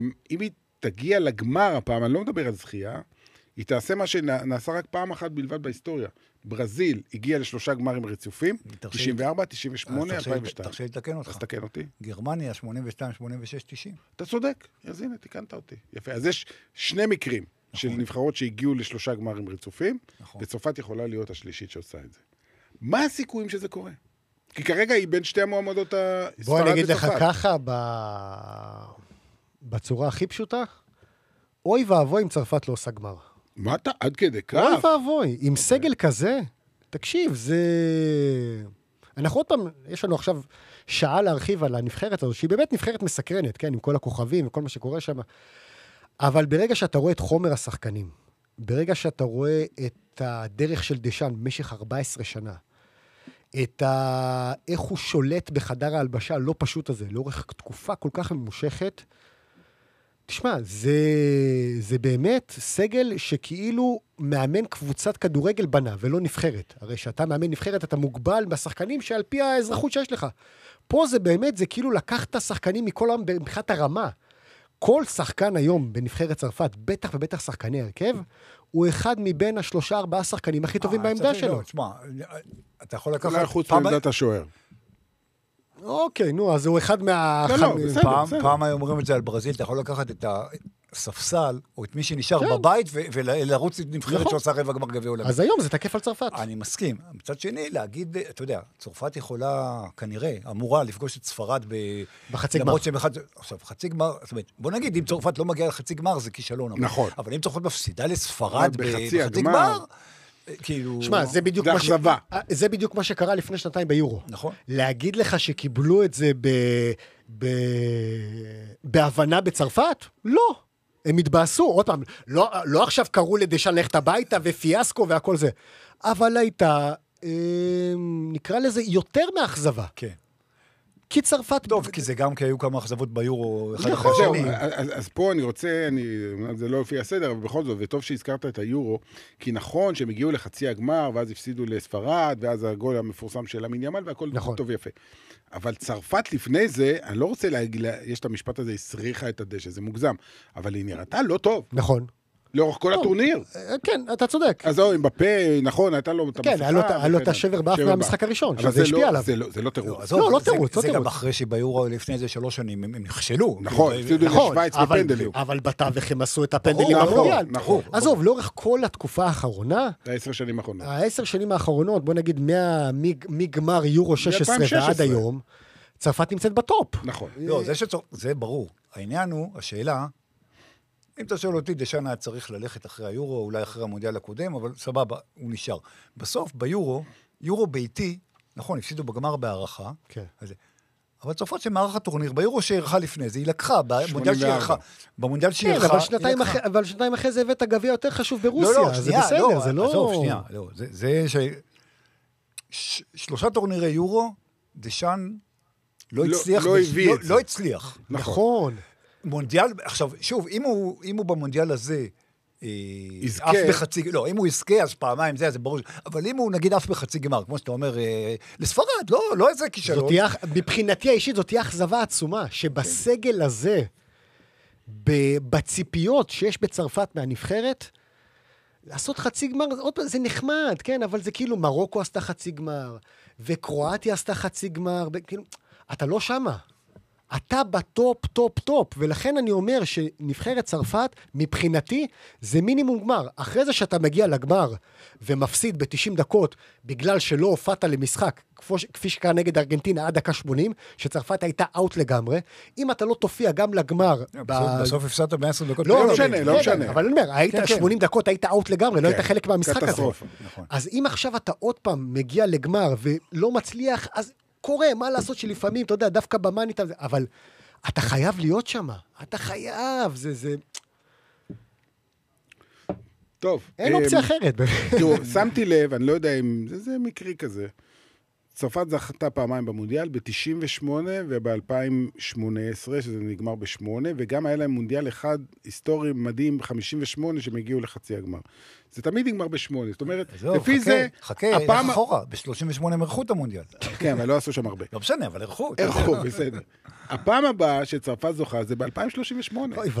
אם היא תגיע לגמר הפעם, אני לא מדבר על זכייה, היא תעשה מה שנעשה רק פעם אחת בלבד בהיסטוריה. ברזיל הגיעה ל3 גמרים רצופים, 94, 98, 2002. תרשה לתקן אותך. אז תקן אותי. גרמניה, 82, 86, 90. אתה צודק, אז הנה, תיקנת אותי. יפה. אז יש 2 מקרים של נבחרות שהגיעו ל3 גמרים רצופים, וצרפת יכולה להיות השלישית שעושה את זה. מה הסיכויים שזה קורה? כי כרגע היא בין 2 המועמדות הספרד וצרפת. בוא אני אגיד לך ככה, בצורה הכי פשוטה, אוי ואבוי אם צרפת לא עושה גמר. מה אתה? עד כדי כך? אוי ואבוי, עם סגל כזה, תקשיב, זה... אנחנו עוד פעם, יש לנו עכשיו שעה להרחיב על הנבחרת הזו, שהיא באמת נבחרת מסקרנת, כן, עם כל הכוכבים וכל מה שקורה שם, אבל ברגע שאתה רואה את חומר השחקנים, ברגע שאתה רואה את הדרך של דשאן במשך 14 שנה, איך הוא שולט בחדר ההלבשה הלא פשוט הזה, לאורך תקופה כל כך ממושכת, תשמע, זה באמת סגל שכאילו מאמן קבוצת כדורגל בנה, ולא נבחרת. הרי שאתה מאמן נבחרת, אתה מוגבל בשחקנים שעל פי האזרחות שיש לך. פה זה באמת, זה כאילו לקחת שחקנים מכל העם מבחינת הרמה. כל שחקן היום בנבחרת צרפת, בטח ובטח שחקני הרכב, הוא אחד מבין 3-4 שחקנים הכי טובים בעמדה שלו. תשמע, אתה יכול לקחת... אולי חוץ מעמדת השוער. אוקיי, נו, אז הוא אחד מה... פעם היו אומרים את זה על ברזיל, אתה יכול לקחת את הספסל, או את מי שנשאר בבית, ולרוץ נבחרת שעושה רבע גמר גביע עולמי. אז היום זה תקף על צרפת. אני מסכים. מצד שני, להגיד, אתה יודע, צרפת יכולה, כנראה, אמורה לפגוש את ספרד בחצי גמר. עכשיו, חצי גמר, זאת אומרת, בוא נגיד, אם צרפת לא מגיעה לחצי גמר, זה כישלון. נכון. אבל אם צרפת מפסידה לספרד בחצי גמר, כאילו... שמע, זה בדיוק מה שקרה לפני 2 ביורו. נכון. להגיד לך שקיבלו את זה בהבנה בצרפת? לא. הם התבאסו, עוד פעם, לא עכשיו קראו לדשאן ללכת הביתה ופיאסקו והכל זה, אבל הייתה, נקרא לזה, יותר מאכזבה. כן. כי צרפת... טוב, כי זה גם כי היו כמה אכזבות ביורו אחד נכון, אחרי שני. אז פה אני רוצה, זה לא לפי הסדר, אבל בכל זאת, וטוב שהזכרת את היורו, כי נכון שהם הגיעו לחצי הגמר, ואז הפסידו לספרד, ואז הגול המפורסם של אמין ימל, והכל נכון. טוב ויפה. אבל צרפת לפני זה, אני לא רוצה להגיד, יש את המשפט הזה, הסריחה את הדשא, זה מוגזם, אבל היא נראתה לא טוב. נכון. לאורך כל הטורניר. כן, אתה צודק. אז זהו, עם בפה, נכון, הייתה לו... כן, היה לו את השבר באף מהמשחק הראשון, שזה השפיע עליו. זה לא תירוץ. לא תירוץ. זה גם אחרי שביורו לפני זה 3 שנים, הם נכשלו. נכון, הפסידו לשוויץ בפנדלים. אבל בתווך הם עשו את הפנדלים במונדיאל. נכון. עזוב, לאורך כל התקופה האחרונה, 10 שנים האחרונות. 10 שנים האחרונות, בוא נגיד, מגמר יורו 16 ועד היום, צרפת נמצאת בטופ. נכון. לא, זה ברור. העניין הוא, השאלה, אם אתה שואל אותי, דשאן היה צריך ללכת אחרי היורו, אולי אחרי המונדיאל הקודם, אבל סבבה, הוא נשאר. בסוף, יורו ביתי, נכון, הפסידו בגמר בהערכה, כן. אבל צרפת שמערך הטורניר, ביורו שערכה לפני זה, היא לקחה, במונדיאל שערכה, כן, אבל 2 אחרי זה הבאת גביע יותר חשוב ברוסיה, זה בסדר, זה לא... עזוב, שנייה, זה 3 טורנירי יורו, דשאן לא הצליח. נכון. מונדיאל, עכשיו, שוב, אם הוא במונדיאל הזה, אף בחצי, לא, אם הוא יזכה, אז פעמיים זה ברור, אבל אם הוא נגיד אף בחצי גמר, כמו שאתה אומר, לספרד, לא איזה כישלון. מבחינתי האישית, זאת תהיה אכזבה עצומה, שבסגל הזה, בציפיות שיש בצרפת מהנבחרת, לעשות חצי גמר, עוד פעם, זה נחמד, כן, אבל זה כאילו, מרוקו עשתה חצי גמר, וקרואטיה עשתה חצי גמר, כאילו, אתה לא שמה. אתה בטופ, טופ, טופ, ולכן אני אומר שנבחרת צרפת, מבחינתי, זה מינימום גמר. אחרי זה שאתה מגיע לגמר, ומפסיד ב-90 דקות, בגלל שלא הופעת למשחק, כפי שקרה נגד ארגנטינה עד דקה 80, שצרפת הייתה אאוט לגמרי, אם אתה לא תופיע גם לגמר... בסוף הפסדת ב-10 דקות. לא משנה. אבל אני אומר, היית 80 דקות, היית אאוט לגמרי, לא היית חלק מהמשחק הזה. אז אם עכשיו אתה עוד פעם מגיע לגמר, ולא מצליח, אז... קורה, מה לעשות שלפעמים, אתה יודע, דווקא במאנית, אבל אתה חייב להיות שם, אתה חייב, זה... טוב. אין אופציה אחרת. תראו, שמתי לב, אני לא יודע אם זה מקרי כזה, צרפת זכתה פעמיים במונדיאל, ב-98 וב-2018, שזה נגמר ב-8, וגם היה להם מונדיאל אחד היסטורי מדהים, 58, שהם הגיעו לחצי הגמר. זה תמיד נגמר ב-8, זאת אומרת, לפי זה... חכה, איך אחורה? ב-38 הם ערכו את המונדיאל. כן, אבל לא עשו שם הרבה. לא משנה, אבל ערכו. ערכו, בסדר. הפעם הבאה שצרפת זוכה זה ב-2038.